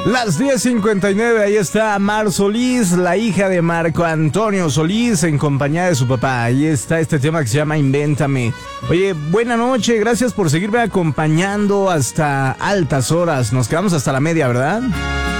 Las 10:59, ahí está Mar Solís, la hija de Marco Antonio Solís, en compañía de su papá. Ahí está este tema que se llama Invéntame. Oye, buena noche, gracias por seguirme acompañando hasta altas horas. Nos quedamos hasta la media, ¿verdad?